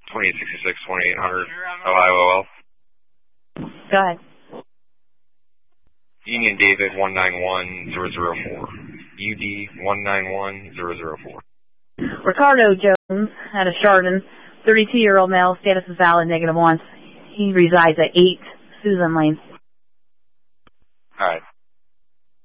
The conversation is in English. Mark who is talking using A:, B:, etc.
A: 2866, 2800, OIOL.
B: Go ahead.
A: Union David 191004. UD 191004.
B: Ricardo Jones out of Chardon, 32-year-old male, status is valid, -1. He resides at 8 Susan Lane.
A: All right.